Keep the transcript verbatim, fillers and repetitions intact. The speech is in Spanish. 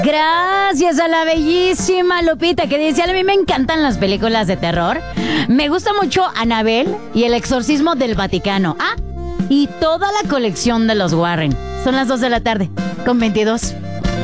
Gracias a la bellísima Lupita que dice, a mí me encantan las películas de terror. Me gusta mucho Annabelle y El exorcismo del Vaticano. Ah, y toda la colección de los Warren. Son las dos de la tarde, con veintidós.